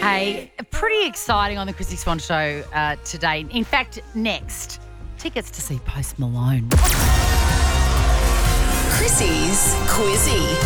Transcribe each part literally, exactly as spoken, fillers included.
Hey, pretty exciting on the Chrissy Swan Show uh, today. In fact, next, tickets to see Post Malone. Chrissy's Quizzy.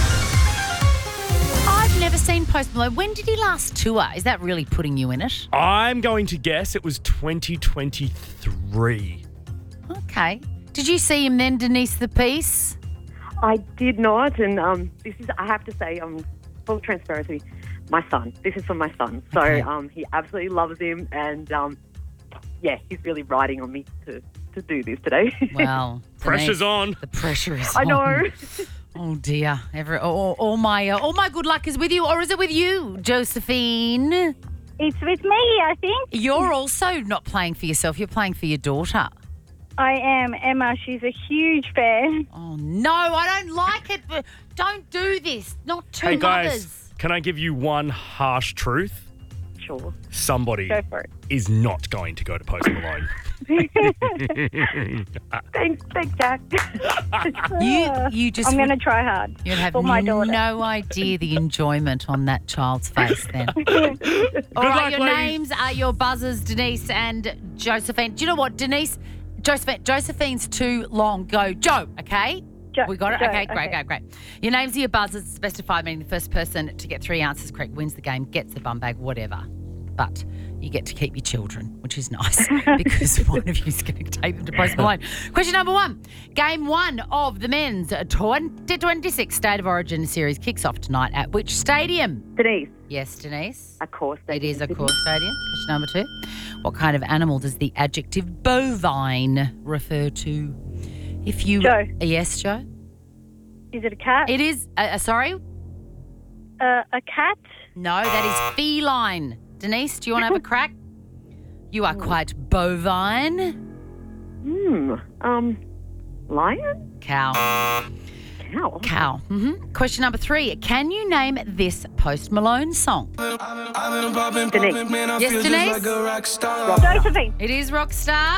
I've never seen Post Malone. When did he last tour? Is that really putting you in it? I'm going to guess it was twenty twenty-three. Okay. Did you see him then, Denise the Peace? I did not, and um, this is, I have to say, um, full transparency, my son. This is for my son. So Okay. um, he absolutely loves him, and um, yeah, he's really riding on me to, to do this today. Well, Pressure's Denise, on. The pressure is I on. know. Oh, dear. Every, all, all, my, uh, all my good luck is with you, or is it with you, Josephine? It's with me, I think. You're also not playing for yourself. You're playing for your daughter. I am. Emma, she's a huge fan. Oh, no, I don't like it. But don't do this. Not two Hey, guys, mothers. can I give you one harsh truth? Sure. Somebody Go for it. is not going to go to Post Malone. Thanks, thanks, Jack. You, you just I'm would- going to try hard You'd have for my daughter. no idea the enjoyment on that child's face then. All Good right, luck, your ladies. names are your buzzers, Denise and Josephine. Do you know what, Denise? Josephine, Josephine's too long. Go, Joe, okay? Jo- We got it? Jo, Okay, great, okay. great, great. Your names are your buzzers. It's best of five, meaning the first person to get three answers correct wins the game, gets the bum bag, whatever. But you get to keep your children, which is nice because one of you is going to take them to Post Malone. Question number one. Game one of the men's twenty twenty-six State of Origin series kicks off tonight at which stadium? Denise, Yes, Denise. of course. It is a core stadium. Question number two. What kind of animal does the adjective bovine refer to? If you Joe. Yes, Joe. Is it a cat? It is. Uh, uh, sorry. uh, a cat? No, that is feline. Denise, do you want to have a crack? You are quite bovine. Hmm. Um, lion? Cow. Cow. Cow. hmm Question number three. Can you name this Post Malone song? Denise. Yes, Denise. Josephine. It is Rockstar.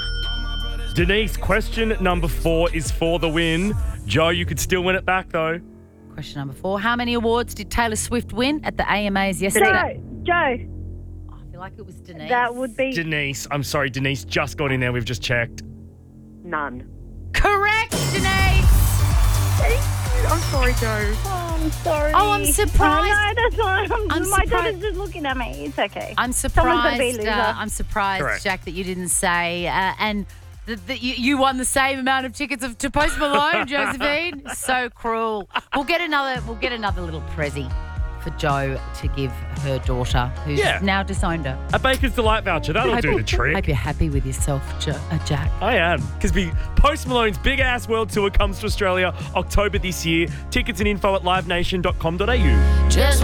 Denise, question number four is for the win. Joe, you could still win it back, though. Question number four. How many awards did Taylor Swift win at the A M As yesterday? Joe. Joe. Oh, I feel like it was Denise. That would be... Denise, I'm sorry, Denise just got in there. We've just checked. None. Correct, Denise. Thank you. I'm sorry, Joe. Oh, I'm sorry. Oh, I'm surprised. Oh, no, that's why I'm, I'm my surprised- daughter's just looking at me. It's okay. I'm Someone's gotta be a surprised. loser. Uh, I'm surprised, Correct. Jack, that you didn't say. Uh, and that that you, you won the same amount of tickets of, to Post Malone, Josephine. So cruel. We'll get another. We'll get another little prezi for Jo to give her daughter, who's Yeah. now disowned her. A Baker's Delight voucher. That'll Hope- do the trick. Hope you're happy with yourself, jo- uh, Jack. I am. Because Post Malone's Big Ass World Tour comes to Australia October this year. Tickets and info at live nation dot com dot a u. Just